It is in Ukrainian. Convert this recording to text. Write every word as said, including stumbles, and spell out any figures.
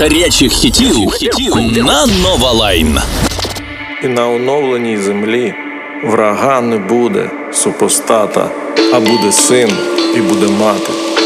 гарячих хітів на Нова Лайн. І на оновленій землі врага не буде, супостата, а буде син і буде мати.